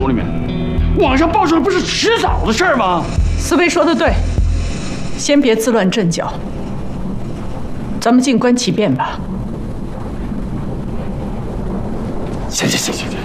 里面，网上爆出来不是迟早的事儿吗？ 思维说的对，先别自乱阵脚，咱们静观其变吧。 行，